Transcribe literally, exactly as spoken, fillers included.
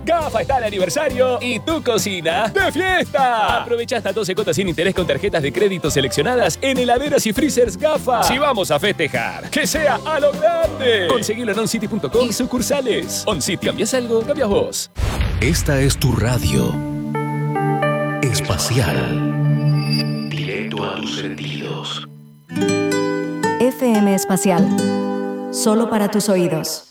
Gafa está de aniversario y tu cocina de fiesta. Aprovecha hasta doce cuotas sin interés con tarjetas de crédito seleccionadas en heladeras y freezers Gafa. Si vamos a festejar, que sea a lo grande. Conseguilo en oncity punto com y sucursales. OnCity, ¿cambias algo? Cambias vos. Esta es tu radio espacial. Directo a tus sentidos. F M Espacial. Solo para tus oídos.